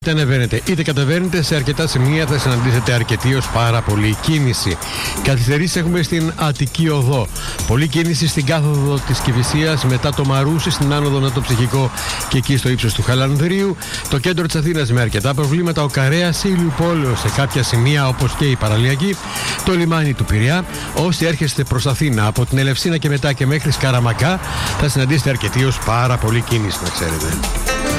Είτε ανεβαίνετε είτε κατεβαίνετε, σε αρκετά σημεία θα συναντήσετε αρκετή ως πάρα πολύ κίνηση. Καθυστερήσεις έχουμε στην Αττική Οδό. Πολλή κίνηση στην κάθοδο της Κηφισίας, μετά το Μαρούσι, στην άνοδο να το Ψυχικό και εκεί στο ύψος του Χαλανδρίου. Το κέντρο της Αθήνας με αρκετά προβλήματα. Ο Καρέας, η Ηλιουπόλεως σε κάποια σημεία όπως και η Παραλιακή. Το λιμάνι του Πειραιά. Όσοι έρχεστε προς Αθήνα από την Ελευσίνα και μετά και μέχρι Σκαραμακά, θα συναντήσετε αρκετή ως πάρα πολύ κίνηση, να ξέρετε.